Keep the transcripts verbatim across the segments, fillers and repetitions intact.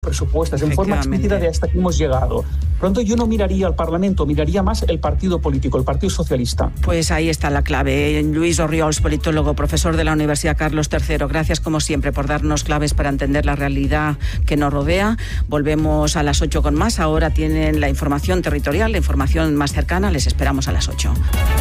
presupuestos en forma explícita de hasta aquí hemos llegado. Pronto yo no miraría al Parlamento, miraría más el partido político, el Partido Socialista. Pues ahí está la clave. Luis Orriols, politólogo, profesor de la Universidad Carlos tercero. Gracias como siempre por darnos claves para entender la realidad que nos rodea. Volvemos a las ocho con más. Ahora tienen la información territorial, la información más cercana. Les esperamos a las ocho.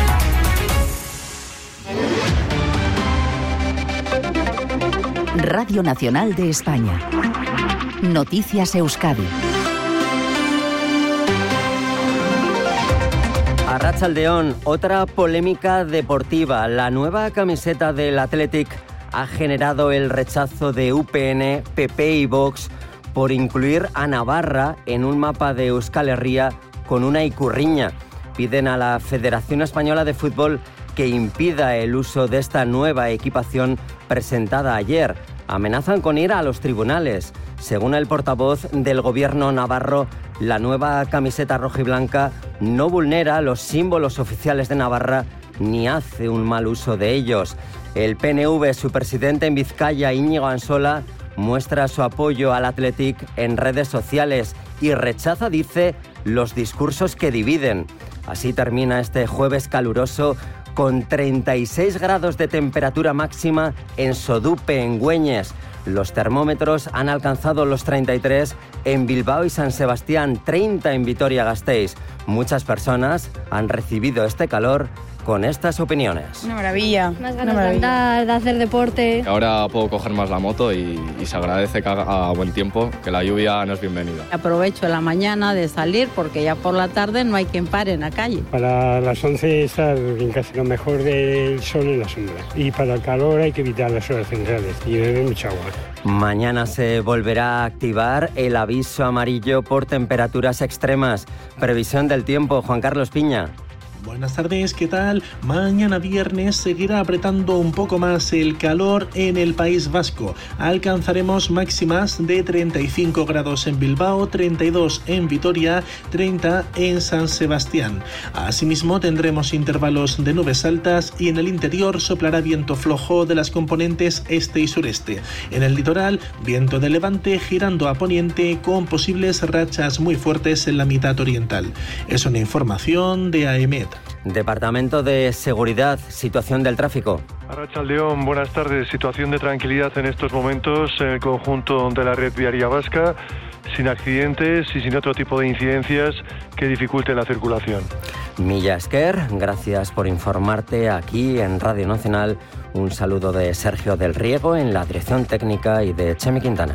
Radio Nacional de España. Noticias Euskadi. Arratsaldeon, otra polémica deportiva. La nueva camiseta del Athletic ha generado el rechazo de U P N, P P y Vox por incluir a Navarra en un mapa de Euskal Herria con una ikurriña. Piden a la Federación Española de Fútbol que impida el uso de esta nueva equipación presentada ayer. Amenazan con ir a los tribunales. Según el portavoz del gobierno navarro, la nueva camiseta rojiblanca no vulnera los símbolos oficiales de Navarra ni hace un mal uso de ellos. El P N V, su presidente en Vizcaya, Íñigo Ansola, muestra su apoyo al Athletic en redes sociales y rechaza, dice, los discursos que dividen. Así termina este jueves caluroso con treinta y seis grados de temperatura máxima en Sodupe, en Güeñes. Los termómetros han alcanzado los treinta y tres en Bilbao y San Sebastián, treinta en Vitoria-Gasteiz. Muchas personas han recibido este calor con estas opiniones. Una maravilla. Más ganas de andar, de hacer deporte. Ahora puedo coger más la moto y, y se agradece que haga buen tiempo, que la lluvia no es bienvenida. Aprovecho la mañana de salir porque ya por la tarde no hay quien pare en la calle. Para las once estar en casi lo mejor del sol en la sombra. Y para el calor hay que evitar las horas centrales y beber mucha agua. Mañana se volverá a activar el aviso amarillo por temperaturas extremas. Previsión del tiempo, Juan Carlos Piña. Buenas tardes, ¿qué tal? Mañana viernes seguirá apretando un poco más el calor en el País Vasco. Alcanzaremos máximas de treinta y cinco grados en Bilbao, treinta y dos en Vitoria, treinta en San Sebastián. Asimismo tendremos intervalos de nubes altas y en el interior soplará viento flojo de las componentes este y sureste. En el litoral, viento de levante girando a poniente con posibles rachas muy fuertes en la mitad oriental. Es una información de A E M E T. Departamento de Seguridad, situación del tráfico. Arratsaldeon, buenas tardes. Situación de tranquilidad en estos momentos en el conjunto de la red viaria vasca, sin accidentes y sin otro tipo de incidencias que dificulten la circulación. Milla Esker, gracias por informarte aquí en Radio Nacional. Un saludo de Sergio del Riego en la dirección técnica y de Chemi Quintana.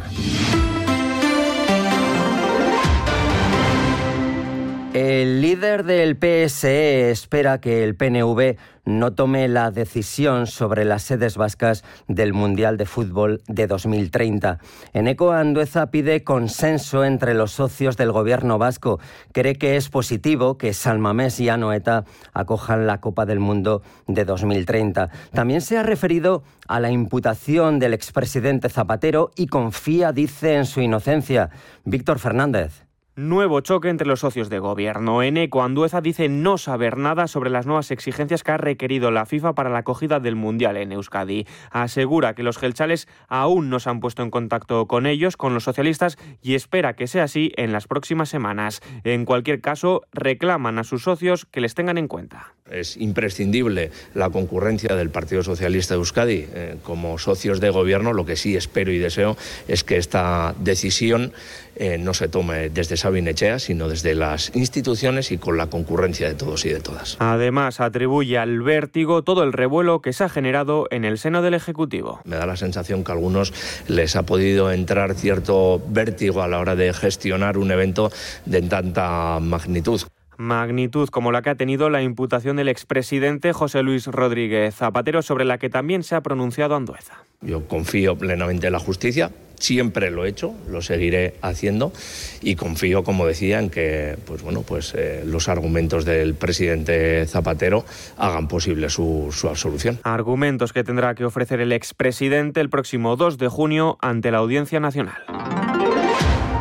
El líder del P S E espera que el P N V no tome la decisión sobre las sedes vascas del Mundial de Fútbol de dos mil treinta. Eneco Andueza pide consenso entre los socios del gobierno vasco. Cree que es positivo que San Mamés y Anoeta acojan la Copa del Mundo de dos mil treinta. También se ha referido a la imputación del expresidente Zapatero y confía, dice, en su inocencia. Víctor Fernández. Nuevo choque entre los socios de gobierno. Eneco Andueza dice no saber nada sobre las nuevas exigencias que ha requerido la FIFA para la acogida del Mundial en Euskadi. Asegura que los geltzales aún no se han puesto en contacto con ellos, con los socialistas, y espera que sea así en las próximas semanas. En cualquier caso, reclaman a sus socios que les tengan en cuenta. Es imprescindible la concurrencia del Partido Socialista de Euskadi eh, como socios de gobierno. Lo que sí espero y deseo es que esta decisión eh, no se tome desde Sabin Etxea, sino desde las instituciones y con la concurrencia de todos y de todas. Además, atribuye al vértigo todo el revuelo que se ha generado en el seno del Ejecutivo. Me da la sensación que a algunos les ha podido entrar cierto vértigo a la hora de gestionar un evento de tanta magnitud. Magnitud como la que ha tenido la imputación del expresidente José Luis Rodríguez Zapatero, sobre la que también se ha pronunciado Andueza. Yo confío plenamente en la justicia, siempre lo he hecho, lo seguiré haciendo y confío, como decía, en que pues bueno, pues, eh, los argumentos del presidente Zapatero hagan posible su, su absolución. Argumentos que tendrá que ofrecer el expresidente el próximo dos de junio ante la Audiencia Nacional.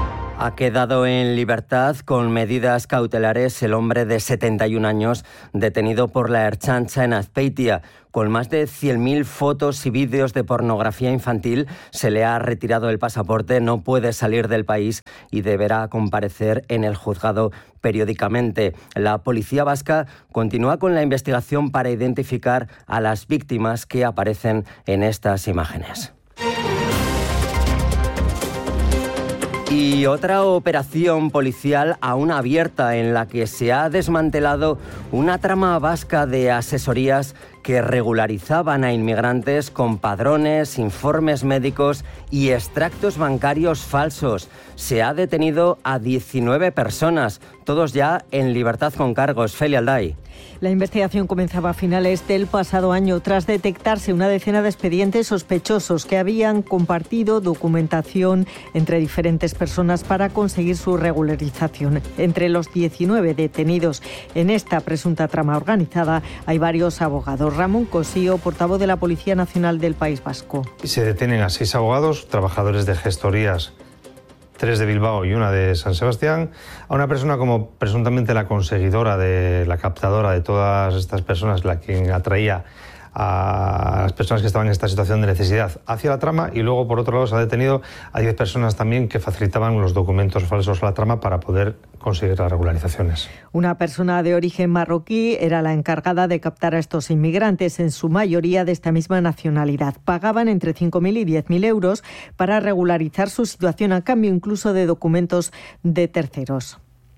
Ha quedado en libertad con medidas cautelares el hombre de setenta y un años detenido por la Ertzaintza en Azpeitia. Con más de cien mil fotos y vídeos de pornografía infantil, se le ha retirado el pasaporte, no puede salir del país y deberá comparecer en el juzgado periódicamente. La policía vasca continúa con la investigación para identificar a las víctimas que aparecen en estas imágenes. Y otra operación policial aún abierta en la que se ha desmantelado una trama vasca de asesorías que regularizaban a inmigrantes con padrones, informes médicos y extractos bancarios falsos. Se ha detenido a diecinueve personas, todos ya en libertad con cargos. Feli Alday. La investigación comenzaba a finales del pasado año tras detectarse una decena de expedientes sospechosos que habían compartido documentación entre diferentes personas para conseguir su regularización. Entre los diecinueve detenidos en esta presunta trama organizada hay varios abogados. Ramón Cosío, portavoz de la Policía Nacional del País Vasco. Se detienen a seis abogados, trabajadores de gestorías, tres de Bilbao y una de San Sebastián, a una persona como presuntamente la conseguidora, de la captadora de todas estas personas, la quien atraía a las personas que estaban en esta situación de necesidad hacia la trama, y luego por otro lado se ha detenido a diez personas también que facilitaban los documentos falsos a la trama para poder conseguir las regularizaciones. Una persona de origen marroquí era la encargada de captar a estos inmigrantes, en su mayoría de esta misma nacionalidad. Pagaban entre cinco mil y diez mil euros para regularizar su situación, a cambio incluso de documentos de terceros.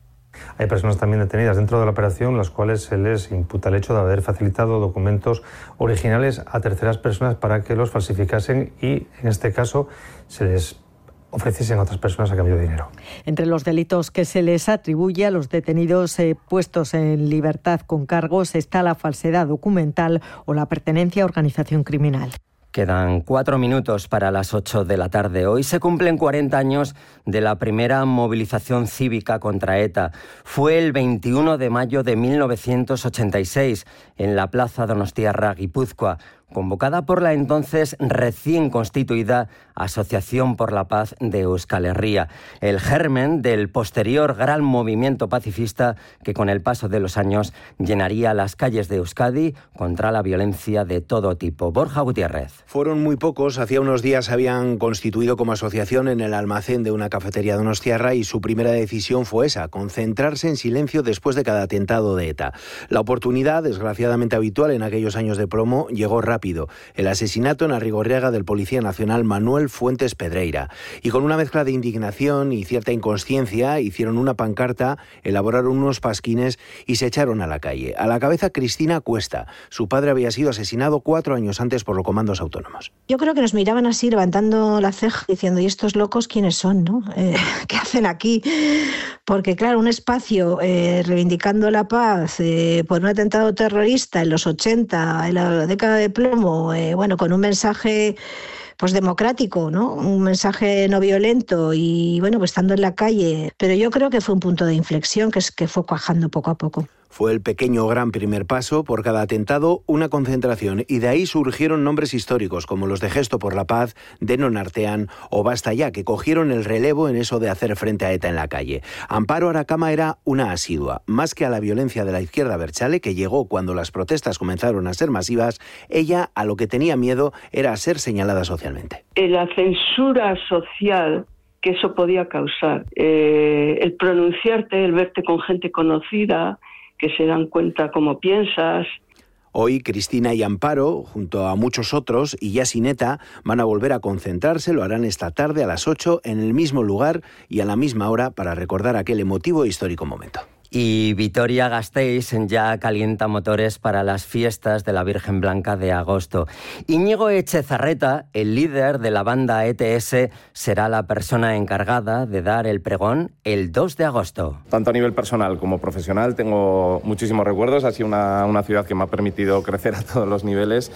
Hay personas también detenidas dentro de la operación, las cuales se les imputa el hecho de haber facilitado documentos originales a terceras personas para que los falsificasen y, en este caso, se les ofreciesen a otras personas a cambio de dinero. Entre los delitos que se les atribuye a los detenidos eh, puestos en libertad con cargos está la falsedad documental o la pertenencia a organización criminal. Quedan cuatro minutos para las ocho de la tarde. Hoy se cumplen cuarenta años de la primera movilización cívica contra ETA. Fue el veintiuno de mayo de mil novecientos ochenta y seis en la Plaza Donostiarra, Guipúzcoa, convocada por la entonces recién constituida Asociación por la Paz de Euskal Herria, el germen del posterior gran movimiento pacifista que con el paso de los años llenaría las calles de Euskadi contra la violencia de todo tipo. Borja Gutiérrez. Fueron muy pocos, hacía unos días se habían constituido como asociación en el almacén de una cafetería donostiarra y su primera decisión fue esa, concentrarse en silencio después de cada atentado de ETA. La oportunidad, desgraciadamente habitual en aquellos años de promo, llegó rápido. El asesinato en Arrigorriaga del Policía Nacional Manuel Fuentes Pedreira. Y con una mezcla de indignación y cierta inconsciencia, hicieron una pancarta, elaboraron unos pasquines y se echaron a la calle. A la cabeza Cristina Cuesta. Su padre había sido asesinado cuatro años antes por los comandos autónomos. Yo creo que nos miraban así, levantando la ceja, diciendo, ¿y estos locos quiénes son, no? Eh, ¿Qué hacen aquí? Porque claro, un espacio eh, reivindicando la paz eh, por un atentado terrorista en los ochenta, en la década de plomo, eh, bueno, con un mensaje pues democrático, ¿no? Un mensaje no violento y bueno, pues estando en la calle. Pero yo creo que fue un punto de inflexión que, es, que fue cuajando poco a poco. Fue el pequeño gran primer paso, por cada atentado una concentración, y de ahí surgieron nombres históricos como los de Gesto por la Paz, Denon Artean o Basta Ya, que cogieron el relevo en eso de hacer frente a ETA en la calle. Amparo Aracama era una asidua. Más que a la violencia de la izquierda abertzale, que llegó cuando las protestas comenzaron a ser masivas, ella a lo que tenía miedo era a ser señalada socialmente. La censura social que eso podía causar, eh, el pronunciarte, el verte con gente conocida, que se dan cuenta cómo piensas. Hoy Cristina y Amparo, junto a muchos otros, y ya sin ETA, van a volver a concentrarse, lo harán esta tarde a las ocho en el mismo lugar y a la misma hora para recordar aquel emotivo e histórico momento. Y Vitoria-Gasteiz ya calienta motores para las fiestas de la Virgen Blanca de agosto. Íñigo Echezarreta, el líder de la banda E T S, será la persona encargada de dar el pregón el dos de agosto. Tanto a nivel personal como profesional tengo muchísimos recuerdos. Ha sido una, una ciudad que me ha permitido crecer a todos los niveles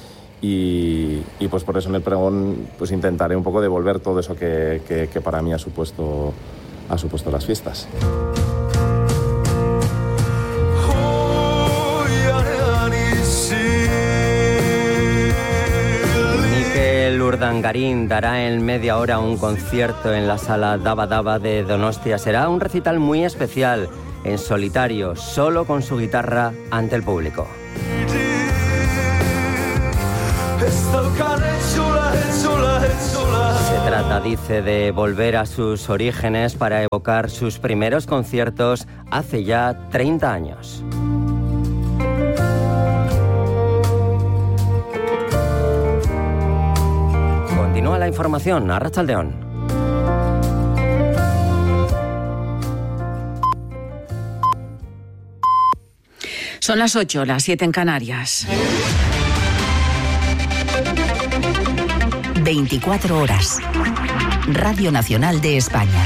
y, y pues por eso en el pregón pues intentaré un poco devolver todo eso que, que, que para mí ha supuesto, ha supuesto las fiestas. Urdangarín dará en media hora un concierto en la sala Daba Daba de Donostia. Será un recital muy especial, en solitario, solo con su guitarra ante el público. Se trata, dice, de volver a sus orígenes para evocar sus primeros conciertos hace ya treinta años. Continúa la información, Arratsaldeon. Son las ocho, las siete en Canarias. veinticuatro horas. Radio Nacional de España.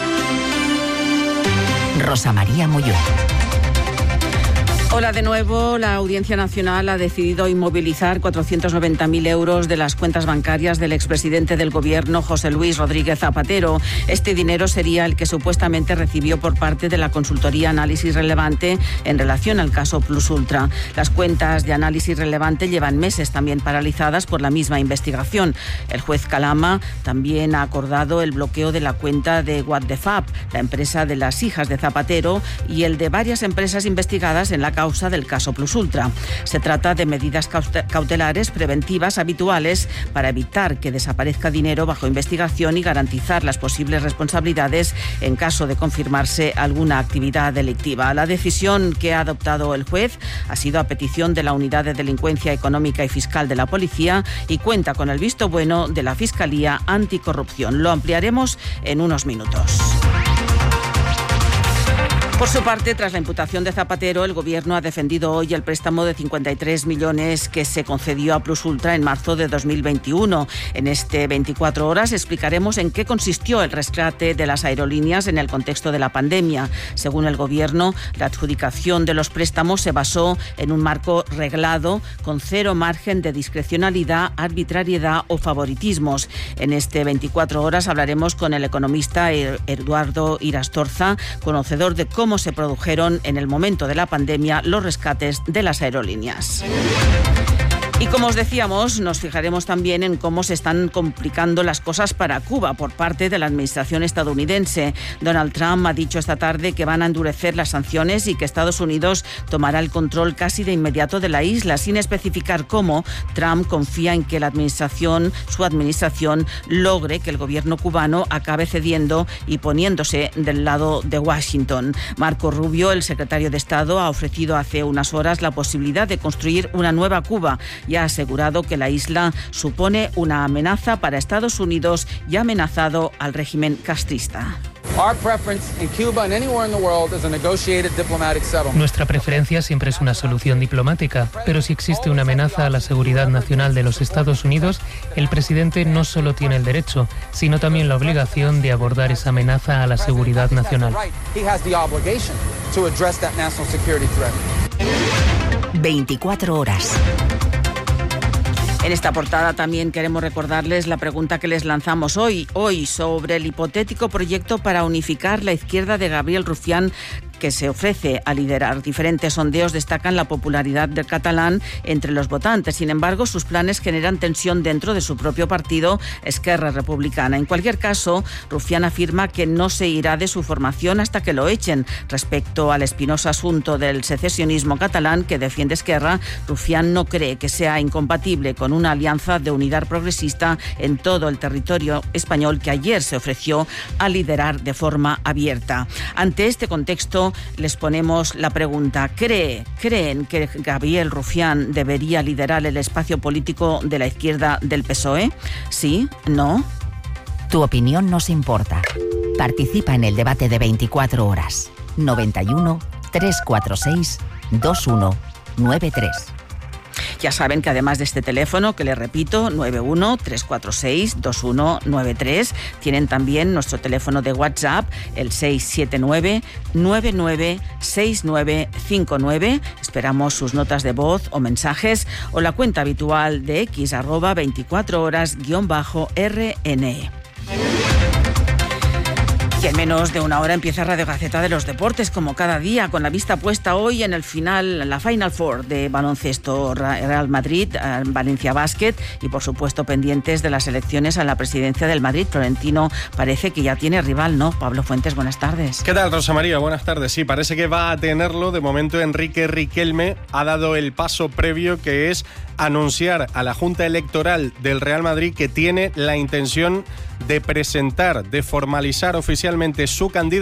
Rosa María Molló. Hola de nuevo. La Audiencia Nacional ha decidido inmovilizar cuatrocientos noventa mil euros de las cuentas bancarias del expresidente del Gobierno, José Luis Rodríguez Zapatero. Este dinero sería el que supuestamente recibió por parte de la consultoría Análisis Relevante en relación al caso Plus Ultra. Las cuentas de Análisis Relevante llevan meses también paralizadas por la misma investigación. El juez Calama también ha acordado el bloqueo de la cuenta de What the Fab, la empresa de las hijas de Zapatero, y el de varias empresas investigadas en la causa del caso Plus Ultra. Se trata de medidas cautelares preventivas habituales para evitar que desaparezca dinero bajo investigación y garantizar las posibles responsabilidades en caso de confirmarse alguna actividad delictiva. La decisión que ha adoptado el juez ha sido a petición de la Unidad de Delincuencia Económica y Fiscal de la Policía y cuenta con el visto bueno de la Fiscalía Anticorrupción. Lo ampliaremos en unos minutos. Por su parte, tras la imputación de Zapatero, el Gobierno ha defendido hoy el préstamo de cincuenta y tres millones que se concedió a Plus Ultra en marzo de dos mil veintiuno. En este veinticuatro horas explicaremos en qué consistió el rescate de las aerolíneas en el contexto de la pandemia. Según el Gobierno, la adjudicación de los préstamos se basó en un marco reglado con cero margen de discrecionalidad, arbitrariedad o favoritismos. En este veinticuatro horas hablaremos con el economista Eduardo Irastorza, conocedor de cómo cómo se produjeron en el momento de la pandemia los rescates de las aerolíneas. Y como os decíamos, nos fijaremos también en cómo se están complicando las cosas para Cuba por parte de la administración estadounidense. Donald Trump ha dicho esta tarde que van a endurecer las sanciones y que Estados Unidos tomará el control casi de inmediato de la isla, sin especificar cómo. Trump confía en que la administración, su administración, logre que el gobierno cubano acabe cediendo y poniéndose del lado de Washington. Marco Rubio, el secretario de Estado, ha ofrecido hace unas horas la posibilidad de construir una nueva Cuba y ha asegurado que la isla supone una amenaza para Estados Unidos y ha amenazado al régimen castrista. Nuestra preferencia siempre es una solución diplomática, pero si existe una amenaza a la seguridad nacional de los Estados Unidos, el presidente no solo tiene el derecho, sino también la obligación de abordar esa amenaza a la seguridad nacional. veinticuatro horas. En esta portada también queremos recordarles la pregunta que les lanzamos hoy, hoy sobre el hipotético proyecto para unificar la izquierda de Gabriel Rufián, que se ofrece a liderar. Diferentes sondeos destacan la popularidad del catalán entre los votantes. Sin embargo, sus planes generan tensión dentro de su propio partido, Esquerra Republicana. En cualquier caso, Rufián afirma que no se irá de su formación hasta que lo echen. Respecto al espinoso asunto del secesionismo catalán que defiende Esquerra, Rufián no cree que sea incompatible con una alianza de unidad progresista en todo el territorio español que ayer se ofreció a liderar de forma abierta. Ante este contexto, les ponemos la pregunta: ¿Cree, ¿Creen que Gabriel Rufián debería liderar el espacio político de la izquierda del P S O E? ¿Sí? ¿No? Tu opinión nos importa. Participa en el debate de veinticuatro horas. noventa y uno, trescientos cuarenta y seis, veintiuno noventa y tres. Ya saben que además de este teléfono, que les repito, nueve uno, tres cuatro seis, dos uno nueve tres, tienen también nuestro teléfono de WhatsApp, el seis siete nueve, nueve nueve seis nueve cinco nueve. Esperamos sus notas de voz o mensajes, o la cuenta habitual de X, arroba veinticuatro horas guión bajo R N. Y en menos de una hora empieza Radio Gaceta de los Deportes, como cada día, con la vista puesta hoy en el final, la Final Four de baloncesto Real Madrid, Valencia Basket, y por supuesto pendientes de las elecciones a la presidencia del Madrid. Florentino parece que ya tiene rival, ¿no? Pablo Fuentes, buenas tardes. ¿Qué tal, Rosa María? Buenas tardes. Sí, parece que va a tenerlo. De momento, Enrique Riquelme ha dado el paso previo, que es anunciar a la Junta Electoral del Real Madrid que tiene la intención de presentar, de formalizar oficialmente su candidatura